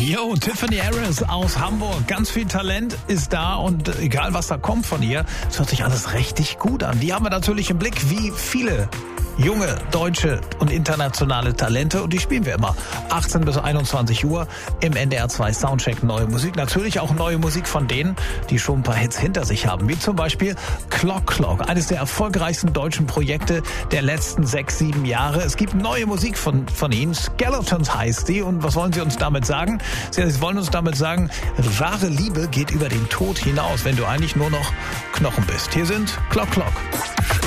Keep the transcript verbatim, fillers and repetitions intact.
Yo, Tiffany Harris aus Hamburg. Ganz viel Talent ist da und egal was da kommt von ihr, es hört sich alles richtig gut an. Die haben wir natürlich im Blick, wie viele junge, deutsche und internationale Talente, und die spielen wir immer achtzehn bis einundzwanzig Uhr im N D R zwei Soundcheck Neue Musik. Natürlich auch neue Musik von denen, die schon ein paar Hits hinter sich haben, wie zum Beispiel Clock Clock, eines der erfolgreichsten deutschen Projekte der letzten sechs, sieben Jahre. Es gibt neue Musik von, von ihnen, Skeletons heißt die, und was wollen sie uns damit sagen? Sie wollen uns damit sagen, wahre Liebe geht über den Tod hinaus, wenn du eigentlich nur noch Knochen bist. Hier sind Clock Clock.